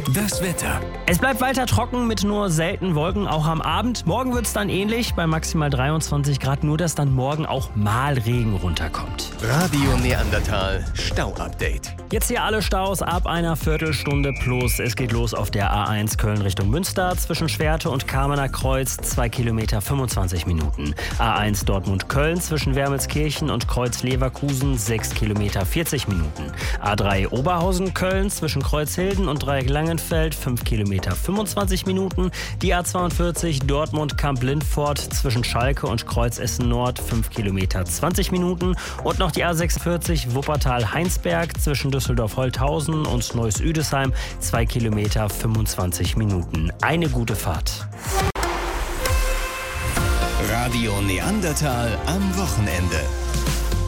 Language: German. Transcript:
Das Wetter. Es bleibt weiter trocken mit nur selten Wolken, auch am Abend. Morgen wird es dann ähnlich, bei maximal 23 Grad, nur dass dann morgen auch mal Regen runterkommt. Radio Neandertal Stau-Update. Jetzt hier alle Staus ab einer Viertelstunde plus. Es geht los auf der A1 Köln Richtung Münster zwischen Schwerte und Kamener Kreuz, 2 Kilometer 25 Minuten. A1 Dortmund-Köln zwischen Wermelskirchen und Kreuz Leverkusen, 6 Kilometer 40 Minuten. A3 Oberhausen-Köln zwischen Kreuzhilden und Dreieck Langenfeld, 5 Kilometer 25 Minuten. Die A42 Dortmund-Kamp-Lindfort zwischen Schalke und Kreuz Essen-Nord, 5 Kilometer 20 Minuten. Und noch die A46 Wuppertal-Heinsberg zwischen Düsseldorf-Holthausen und Neuss-Üdesheim, 2 Kilometer 25 Minuten. Eine gute Fahrt. Radio Neandertal am Wochenende.